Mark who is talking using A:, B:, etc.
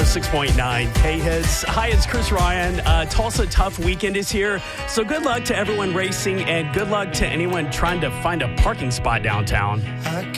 A: 106.9 K-Hits. Hi, it's Chris Ryan. Tulsa Tough Weekend is here. So good luck to everyone racing and good luck to anyone trying to find a parking spot downtown.